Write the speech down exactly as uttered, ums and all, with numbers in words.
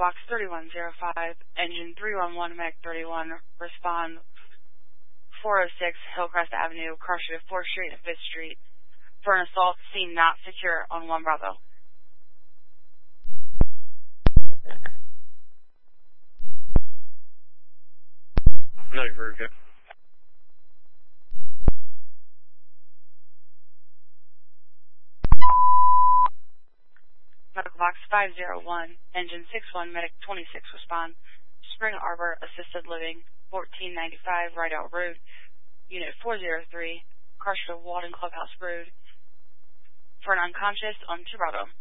Box thirty-one oh five, Engine three one one, Medic thirty-one, respond four oh six Hillcrest Avenue, car street of fourth Street and fifth Street, for an assault scene not secure on one Bravo. No, you're good. Medical Box five oh one, Engine six one, Medic twenty-six, respond. Spring Arbor Assisted Living, fourteen ninety-five, Rideout Road, Unit four oh three, car street of Walden Clubhouse Road, for an unconscious on two Bravo.